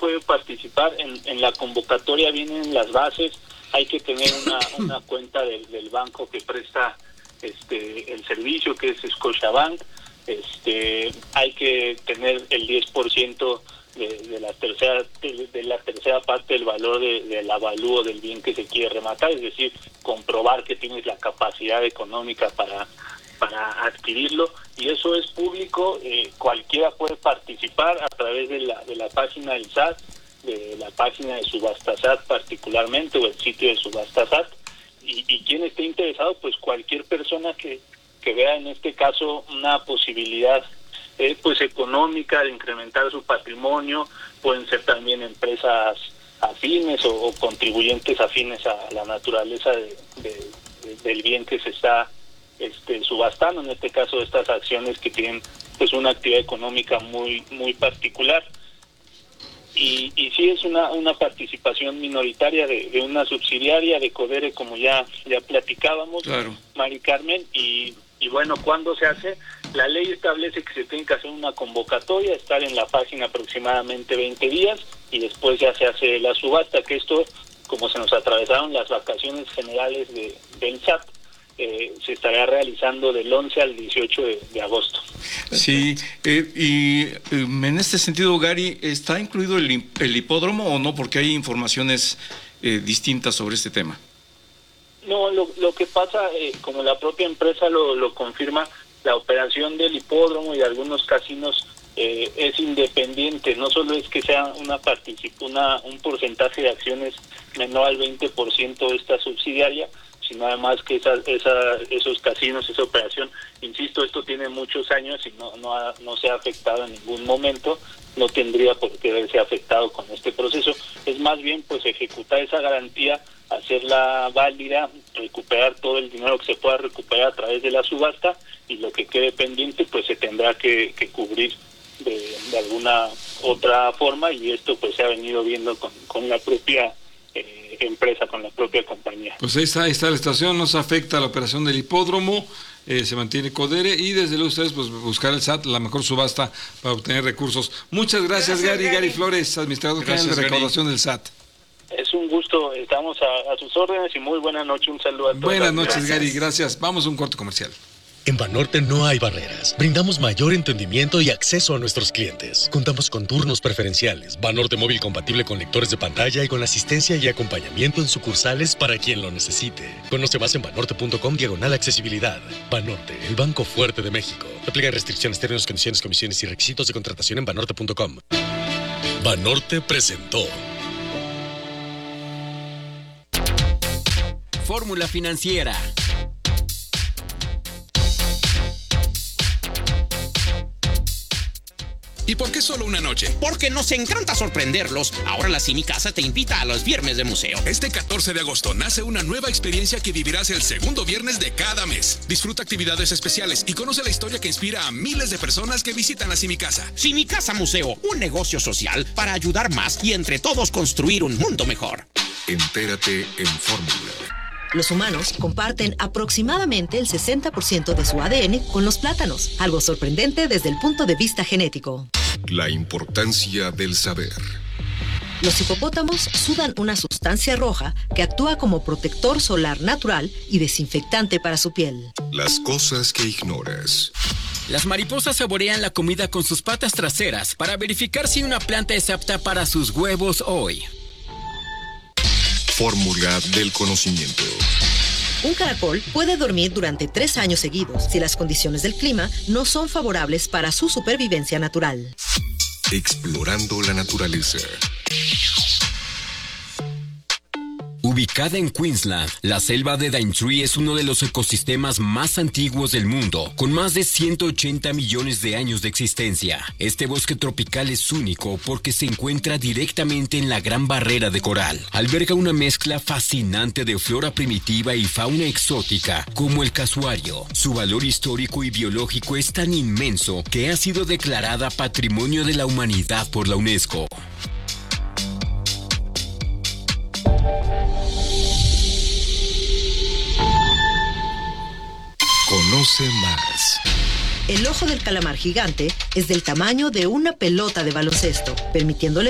puede participar. En la convocatoria vienen las bases. Hay que tener una cuenta del banco que presta el servicio, que es Scotiabank. Hay que tener el 10% de la tercera parte del valor del avalúo del bien que se quiere rematar, es decir, comprobar que tienes la capacidad económica para adquirirlo, y eso es público. Cualquiera puede participar a través de la página del SAT, de la página de Subastasat particularmente, o el sitio de Subastasat, y quien esté interesado, pues cualquier persona que vea en este caso una posibilidad pues económica de incrementar su patrimonio. Pueden ser también empresas afines o contribuyentes afines a la naturaleza del bien que se está subastando, en este caso estas acciones que tienen pues una actividad económica muy muy particular. Y sí es una participación minoritaria de una subsidiaria de Codere, como ya platicábamos, claro, Mari Carmen. Y bueno, ¿cuándo se hace? La ley establece que se tiene que hacer una convocatoria, estar en la página aproximadamente 20 días, y después ya se hace la subasta, que esto, como se nos atravesaron las vacaciones generales del SAT, se estará realizando del 11 al 18 de agosto. Sí, y en este sentido, Gary, ¿está incluido el hipódromo o no? Porque hay informaciones distintas sobre este tema. No, lo que pasa, como la propia empresa lo confirma, la operación del hipódromo y de algunos casinos es independiente. No solo es que sea un porcentaje de acciones menor al 20% de esta subsidiaria, sino además que esos casinos, esa operación, insisto, esto tiene muchos años y no se ha afectado en ningún momento, no tendría por qué haberse afectado con este proceso. Es más bien pues ejecutar esa garantía, hacerla válida, recuperar todo el dinero que se pueda recuperar a través de la subasta, y lo que quede pendiente pues se tendrá que cubrir de alguna otra forma, y esto pues se ha venido viendo con la propia empresa, con la propia compañía. Pues ahí está la estación, no se afecta la operación del hipódromo, se mantiene Codere, y desde luego ustedes pues buscar el SAT, la mejor subasta para obtener recursos. Muchas gracias, Gary Flores, administrador general de recaudación del SAT. Es un gusto, estamos a sus órdenes, y muy buena noche, un saludo a todos. Buenas noches, Gary, gracias. Vamos a un corte comercial. En Banorte no hay barreras. Brindamos mayor entendimiento y acceso a nuestros clientes. Contamos con turnos preferenciales, Banorte móvil compatible con lectores de pantalla y con asistencia y acompañamiento en sucursales para quien lo necesite. Conoce más en banorte.com/accesibilidad. Banorte, el banco fuerte de México. Aplican restricciones, términos, condiciones, comisiones y requisitos de contratación en banorte.com. Banorte presentó Fórmula Financiera. ¿Y por qué solo una noche? Porque nos encanta sorprenderlos. Ahora la CineCasa te invita a los viernes de museo. Este 14 de agosto nace una nueva experiencia que vivirás el segundo viernes de cada mes. Disfruta actividades especiales y conoce la historia que inspira a miles de personas que visitan la CineCasa. CineCasa Museo, un negocio social para ayudar más y entre todos construir un mundo mejor. Entérate en Fórmula. Los humanos comparten aproximadamente el 60% de su ADN con los plátanos, algo sorprendente desde el punto de vista genético. La importancia del saber. Los hipopótamos sudan una sustancia roja que actúa como protector solar natural y desinfectante para su piel. Las cosas que ignoras. Las mariposas saborean la comida con sus patas traseras para verificar si una planta es apta para sus huevos hoy. Fórmula del conocimiento. Un caracol puede dormir durante 3 años seguidos si las condiciones del clima no son favorables para su supervivencia natural. Explorando la naturaleza. Ubicada en Queensland, la selva de Daintree es uno de los ecosistemas más antiguos del mundo, con más de 180 millones de años de existencia. Este bosque tropical es único porque se encuentra directamente en la Gran Barrera de Coral. Alberga una mezcla fascinante de flora primitiva y fauna exótica, como el casuario. Su valor histórico y biológico es tan inmenso que ha sido declarada Patrimonio de la Humanidad por la UNESCO. Conoce más. El ojo del calamar gigante es del tamaño de una pelota de baloncesto, permitiéndole